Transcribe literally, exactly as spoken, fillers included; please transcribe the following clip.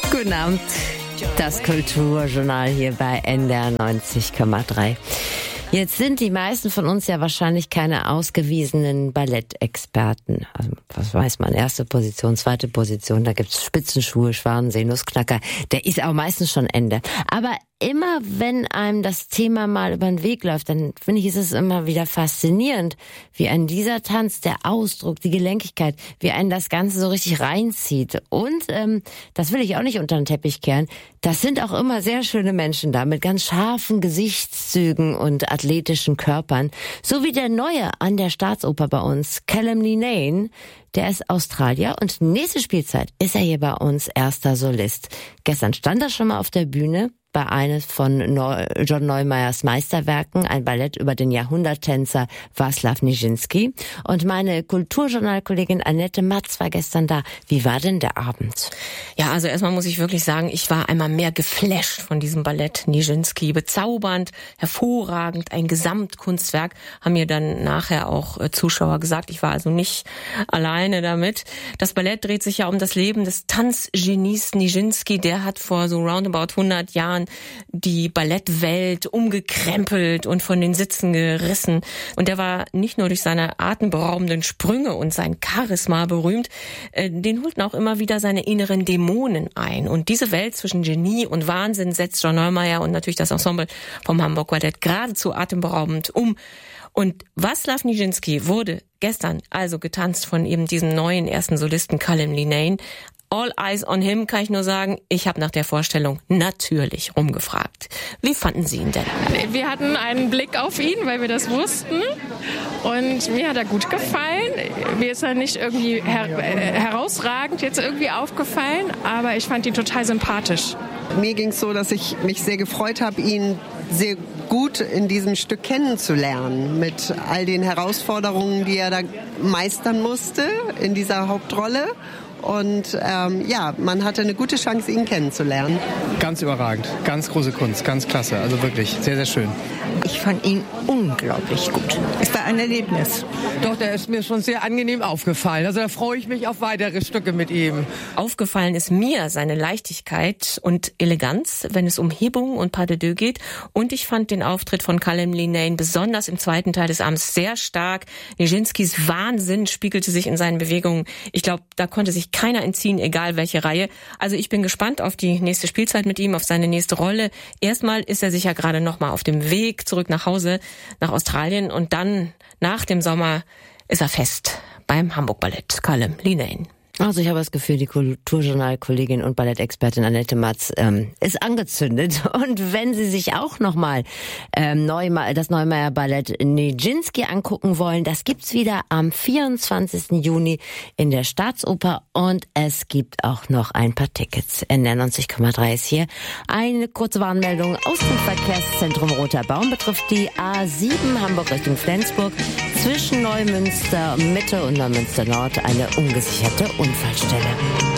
Guten Abend, das Kulturjournal hier bei N D R neunzig Komma drei. Jetzt sind die meisten von uns ja wahrscheinlich keine ausgewiesenen Ballettexperten. Also, was weiß man, erste Position, zweite Position, da gibt's Spitzenschuhe, Schwanensee, Nussknacker. Der ist auch meistens schon Ende. Aber immer wenn einem das Thema mal über den Weg läuft, dann finde ich, ist es immer wieder faszinierend, wie ein dieser Tanz, der Ausdruck, die Gelenkigkeit, wie einen das Ganze so richtig reinzieht. Und ähm, das will ich auch nicht unter den Teppich kehren, das sind auch immer sehr schöne Menschen da, mit ganz scharfen Gesichtszügen und athletischen Körpern. So wie der Neue an der Staatsoper bei uns, Callum Linnane, der ist Australier und nächste Spielzeit ist er hier bei uns erster Solist. Gestern stand er schon mal auf der Bühne bei eines von Neu- John Neumeyers Meisterwerken, ein Ballett über den Jahrhunderttänzer Václav Nijinsky. Und meine Kulturjournalkollegin Annette Matz war gestern da. Wie war denn der Abend? Ja, also erstmal muss ich wirklich sagen, ich war einmal mehr geflasht von diesem Ballett Nijinsky. Bezaubernd, hervorragend, ein Gesamtkunstwerk, haben mir dann nachher auch äh, Zuschauer gesagt. Ich war also nicht alleine damit. Das Ballett dreht sich ja um das Leben des Tanzgenies Nijinsky. Der hat vor so roundabout hundert Jahren die Ballettwelt umgekrempelt und von den Sitzen gerissen. Und der war nicht nur durch seine atemberaubenden Sprünge und sein Charisma berühmt, äh, den holten auch immer wieder seine inneren Dämonen ein. Und diese Welt zwischen Genie und Wahnsinn setzt John Neumeyer und natürlich das Ensemble vom Hamburg Ballett geradezu atemberaubend um. Und Václav Nijinsky wurde gestern also getanzt von eben diesem neuen ersten Solisten Callum Linnane. All eyes on him, kann ich nur sagen. Ich habe nach der Vorstellung natürlich rumgefragt. Wie fanden Sie ihn denn? Wir hatten einen Blick auf ihn, weil wir das wussten. Und mir hat er gut gefallen. Mir ist er nicht irgendwie her- äh, herausragend jetzt irgendwie aufgefallen, aber ich fand ihn total sympathisch. Mir ging es so, dass ich mich sehr gefreut habe, ihn sehr gut in diesem Stück kennenzulernen, mit all den Herausforderungen, die er da meistern musste in dieser Hauptrolle. Und ähm, ja, man hatte eine gute Chance, ihn kennenzulernen. Ganz überragend, ganz große Kunst, ganz klasse, also wirklich sehr, sehr schön. Ich fand ihn unglaublich gut. Es war ein Erlebnis. Doch, der ist mir schon sehr angenehm aufgefallen. Also da freue ich mich auf weitere Stücke mit ihm. Aufgefallen ist mir seine Leichtigkeit und Eleganz, wenn es um Hebung und Pas de deux geht. Und ich fand den Auftritt von Callum Linnane besonders im zweiten Teil des Abends sehr stark. Nijinsky's Wahnsinn spiegelte sich in seinen Bewegungen. Ich glaube, da konnte sich keiner entziehen, egal welche Reihe. Also ich bin gespannt auf die nächste Spielzeit mit ihm, auf seine nächste Rolle. Erstmal ist er sicher gerade noch mal auf dem Weg zurück nach Hause, nach Australien. Und dann, nach dem Sommer, ist er fest beim Hamburg Ballett. Callum Linnane. Also ich habe das Gefühl, die Kulturjournalkollegin und Ballettexpertin Annette Matz ähm, ist angezündet. Und wenn Sie sich auch nochmal ähm, Neuma- das Neumeyer Ballett Nijinsky angucken wollen, das gibt's wieder am vierundzwanzigsten Juni in der Staatsoper und es gibt auch noch ein paar Tickets. N D R neunzig Komma drei ist hier. Eine kurze Warnmeldung aus dem Verkehrszentrum Roter Baum betrifft die A sieben Hamburg Richtung Flensburg. Zwischen Neumünster Mitte und Neumünster Nord eine ungesicherte Unfallstelle.